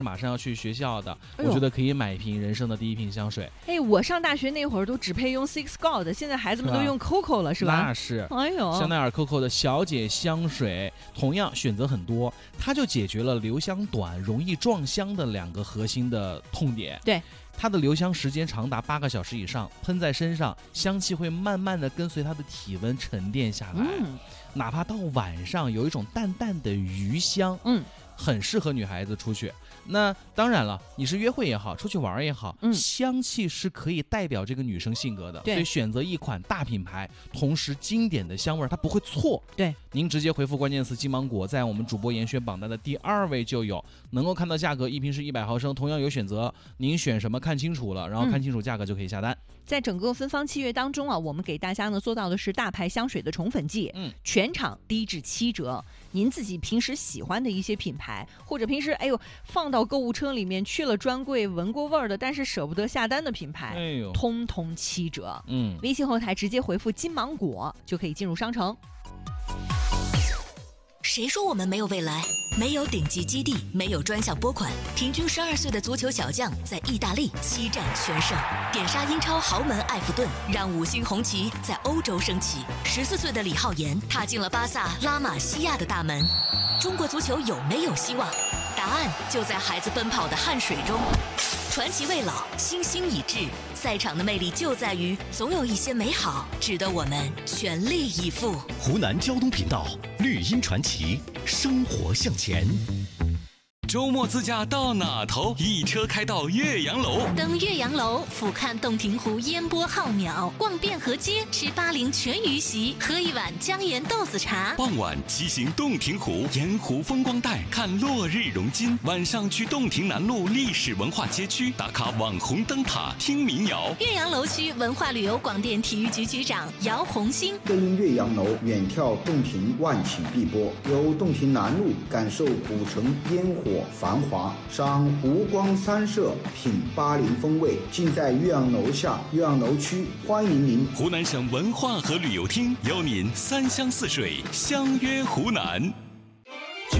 马上要去学校的，我觉得可以买一瓶人生的第一瓶香水。 哎，我上大学那会儿都只配用 Six God， 现在孩子们都用 Coco 了，是吧？ 那是。 哎呦， 香奈儿 Coco 的小姐香水，同样选择很多，它就解决了留香短、容易撞香的2个核心的痛点。 对。 它的留香时间长达8个小时以上，喷在身上，香气会慢慢的跟随它的体温沉淀下来，哪怕到晚上有一种淡淡的余香，很适合女孩子出去。那当然了，你是约会也好，出去玩也好，香气是可以代表这个女生性格的，所以选择一款大品牌，同时经典的香味它不会错。 对， 您直接回复关键词金芒果，在我们主播严选榜单的第2位就有，能够看到价格，一瓶是100毫升，同样有选择，您选什么看清楚了，然后看清楚价格就可以下单。 在整个芬芳7月当中啊，我们给大家呢做到的是大牌香水的宠粉季，全场低至7折。您自己平时喜欢的一些品牌，或者平时放到购物车里面去了专柜闻过味儿的，但是舍不得下单的品牌，通通7折。微信后台直接回复金芒果就可以进入商城。 谁说我们没有未来？没有顶级基地，没有专项拨款，平均12岁的足球小将在意大利7战全胜，点杀英超豪门埃弗顿，让5星红旗在欧洲升起。14岁的李浩言踏进了巴萨拉玛西亚的大门。中国足球有没有希望？答案就在孩子奔跑的汗水中。传奇未老，星星已至。赛场的魅力就在于，总有一些美好值得我们全力以赴。 湖南交通频道绿茵传奇，生活向前。 周末自驾到哪头？一车开到岳阳楼， 登岳阳楼，俯瞰洞庭湖烟波浩渺，逛汴河街，吃80全鱼席，喝一碗姜盐豆子茶。 傍晚骑行洞庭湖，沿湖风光带，看落日融金。晚上去洞庭南路历史文化街区，打卡网红灯塔，听民谣。 岳阳楼区文化旅游广电体育局局长姚红星： 登岳阳楼，远眺洞庭万顷碧波，游洞庭南路，感受古城烟火繁华，赏湖光山色，品80风味，尽在岳阳楼下。岳阳楼区欢迎您。 湖南省文化和旅游厅邀您3湘4水相约湖南。